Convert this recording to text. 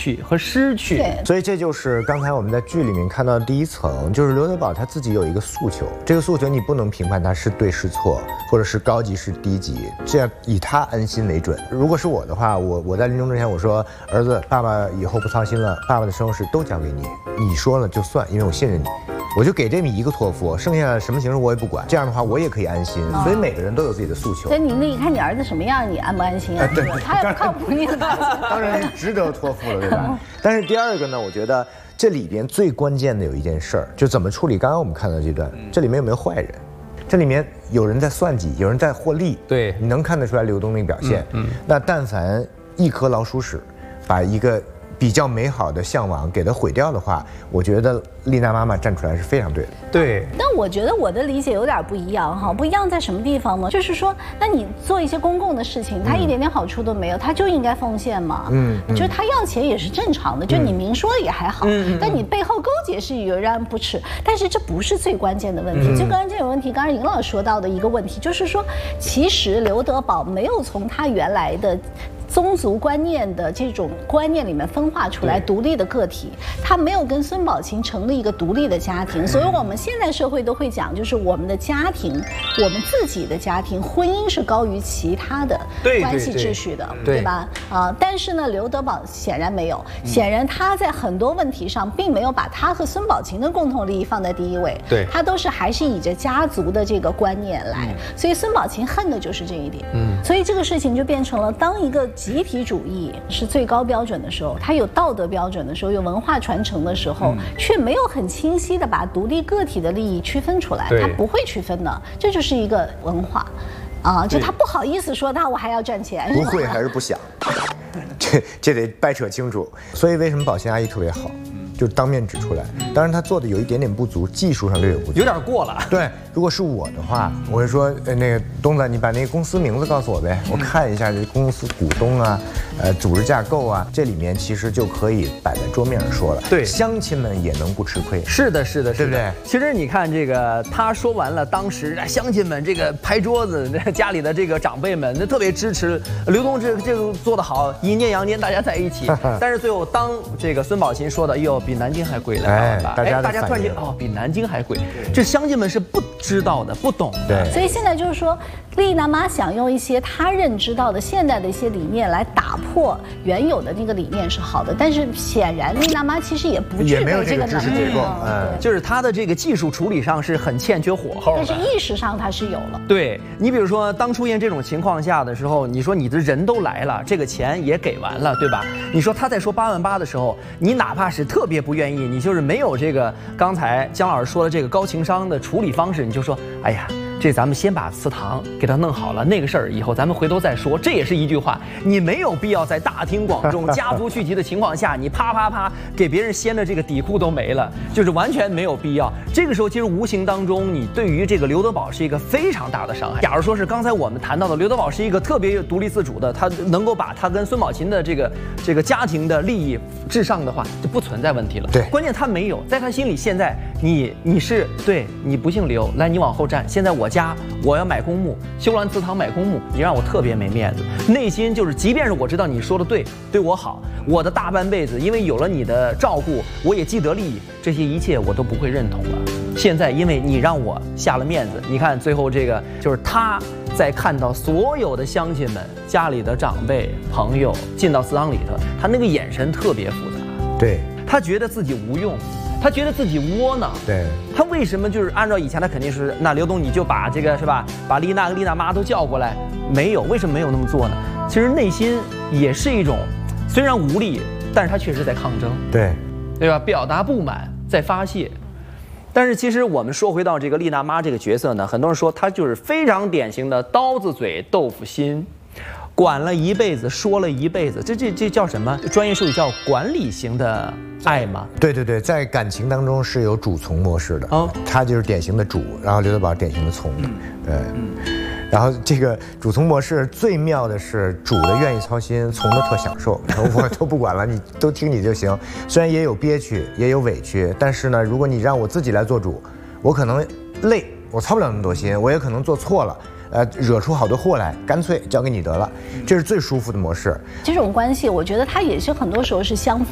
去和失去。 所以这就是刚才我们在剧里面看到的第一层，就是刘德宝他自己有一个诉求，这个诉求你不能评判他是对是错，或者是高级是低级，这样以他安心为准。如果是我的话，我在临终之前我说，儿子，爸爸以后不操心了，爸爸的生活事都交给你，你说了就算，因为我信任你。我就给这么一个托付，剩下什么形式我也不管，这样的话我也可以安心。所以每个人都有自己的诉求。 所以你看你儿子什么样，你安不安心啊？ 对， 他要不靠谱，你当然值得托付了，对吧？但是第二个呢，我觉得这里边最关键的有一件事儿，就怎么处理刚刚我们看到这段，这里面有没有坏人？这里面有人在算计，有人在获利， 对， 你能看得出来刘东那个表现。那但凡一颗老鼠屎，把一个比较美好的向往给它毁掉的话，我觉得丽娜妈妈站出来是非常对的。 对， 但我觉得我的理解有点不一样哈，不一样在什么地方呢？就是说，那你做一些公共的事情，他一点点好处都没有，他就应该奉献嘛。就是他要钱也是正常的，就你明说也还好，但你背后勾结是有让人不齿。但是这不是最关键的问题，最关键的问题，刚刚尹老师说到的一个问题，就是说，其实刘德宝没有从他原来的宗族观念的这种观念里面分化出来独立的个体，他没有跟孙宝琴成立一个独立的家庭，所以我们现在社会都会讲，就是我们的家庭，我们自己的家庭，婚姻是高于其他的关系秩序的，对吧？但是呢，刘德宝显然没有，显然他在很多问题上并没有把他和孙宝琴的共同利益放在第一位， 对， 他都是还是以着家族的这个观念来，所以孙宝琴恨的就是这一点，所以这个事情就变成了，当一个集体主义是最高标准的时候，它有道德标准的时候，有文化传承的时候，却没有很清晰的把独立个体的利益区分出来，它不会区分的，这就是一个文化，就他不好意思说他我还要赚钱， 不会还是不想，这得掰扯清楚。所以为什么宝琴阿姨特别好？就当面指出来，当然他做的有一点点不足，技术上略有不足， 有点过了。 对，如果是我的话，我会说，那个东子，你把那个公司名字告诉我呗，我看一下这公司股东啊，组织架构啊，这里面其实就可以摆在桌面上说了。 对， 乡亲们也能不吃亏。 是的，是的， 对不对？ 其实你看这个，他说完了，当时乡亲们这个拍桌子，家里的这个长辈们那特别支持刘东，这个做得好，阴间阳间大家在一起。但是最后当这个孙宝琴说的，哟，比南京还贵了，大家突然间比南京还贵，这乡亲们是不知道的，不懂的。 对， 所以现在就是说，丽娜妈想用一些她认知到的现代的一些理念来打破原有的那个理念是好的，但是显然丽娜妈其实也不具备这个能力， 就是她的这个技术处理上是很欠缺火候， 但是意识上她是有了。 对，你比如说，当出现这种情况下的时候，你说你的人都来了，这个钱也给完了，对吧？你说他在说8万8的时候，你哪怕是特别不愿意，你就是没有这个刚才姜老师说的这个高情商的处理方式，你就说，哎呀，这咱们先把祠堂给它弄好了，那个事儿以后咱们回头再说。这也是一句话，你没有必要在大庭广众、家族聚集的情况下，你啪啪啪给别人掀的这个底裤都没了，就是完全没有必要。这个时候其实无形当中，你对于这个刘德宝是一个非常大的伤害。假如说是刚才我们谈到的刘德宝是一个特别独立自主的，他能够把他跟孙宝琴的这个家庭的利益至上的话，就不存在问题了。 对， 关键他没有，在他心里现在你是对你不姓刘，来你往后站，现在我家我要买公墓，修完祠堂买公墓，你让我特别没面子，内心就是，即便是我知道你说的对，对我好，我的大半辈子因为有了你的照顾，我也既得利益，这些一切我都不会认同了。现在因为你让我下了面子，你看最后这个就是他在看到所有的乡亲们、家里的长辈、朋友进到祠堂里头，他那个眼神特别复杂。 对， 他觉得自己无用。他觉得自己窝囊， 对， 他为什么就是按照以前，他肯定是那刘东你就把这个是吧，把丽娜妈都叫过来，没有，为什么没有那么做呢？其实内心也是一种，虽然无力，但是他确实在抗争，对吧？表达不满，在发泄。但是其实我们说回到这个丽娜妈这个角色呢，很多人说她就是非常典型的刀子嘴豆腐心。管了一辈子，说了一辈子，这叫什么？专业术语叫管理型的爱吗？ 对，在感情当中是有主从模式的，他就是典型的主，然后刘德宝典型的从，然后这个主从模式最妙的是，主的愿意操心，从的特享受，我都不管了，你都听你就行。虽然也有憋屈，也有委屈，但是呢，如果你让我自己来做主，我可能累，我操不了那么多心，我也可能做错了。惹出好多祸来，干脆交给你得了，这是最舒服的模式。 这种关系，我觉得它也是很多时候是相